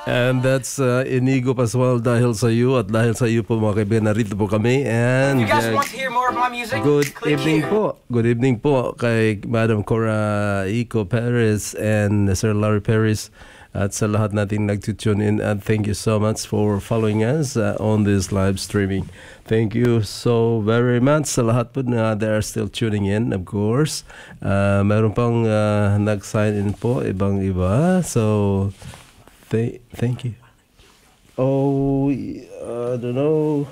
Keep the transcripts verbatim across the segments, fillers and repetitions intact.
And that's uh, Inigo Pascual, dahil sa iyo at dahil sa iyo po mga kaibigan, narito po kami. If And you guys uh, want to hear more of my music, good click evening here. po. Good evening po kay Madam Cora Ico Perez and Sir Larry Perez at sa lahat nating nag-tune in. And thank you so much for following us uh, on this live streaming. Thank you so very much sa lahat po na they are still tuning in, of course. Uh, meron pang uh, nag-sign in po, ibang iba. So, th- thank you. Oh, I don't know.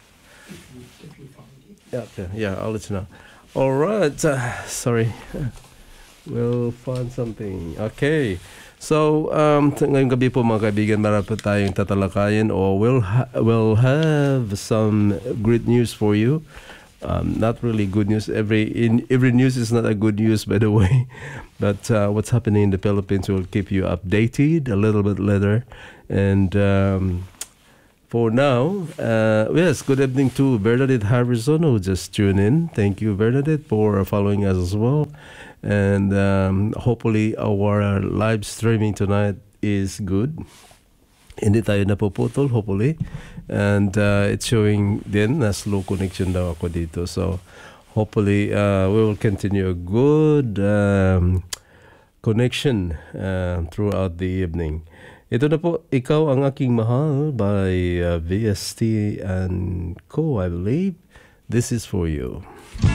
Yeah, okay. Yeah, I'll let you know. All right. Uh, sorry. We'll find something. Okay. So, um, t- ngayong gabi po mga kaibigan, marami po tayong tatalakayin or we'll, ha- we'll have some great news for you. Um, not really good news. Every in every news is not a good news, by the way. But uh, what's happening in the Philippines will keep you updated a little bit later. And um, for now, uh, yes, good evening to Bernadette Harrison who just tuned in. Thank you, Bernadette, for following us as well. And um, hopefully our live streaming tonight is good. Hindi tayo napuputol, hopefully. And uh, it's showing din na slow connection daw ako dito. So, hopefully, uh, we will continue a good um, connection uh, throughout the evening. Ito na po, Ikaw Ang Aking Mahal by uh, V S T and Co, I believe. This is for you.